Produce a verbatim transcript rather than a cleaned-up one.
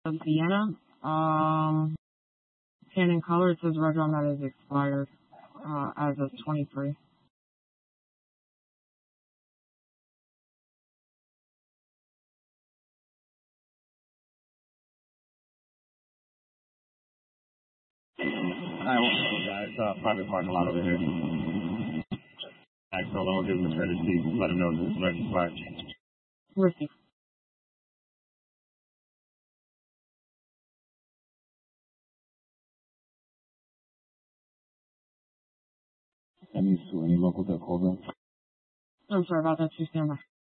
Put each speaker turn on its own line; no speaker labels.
of Vienna. Um, tan in color, it says red on that is expired uh, as of twenty-three.
I won't know that. It's a private parking lot over here. Axel, I'll give him the credit sheet. Let him know this red flag.
Received.
Any, any locals that called in?
I'm sorry about that, too, stand by.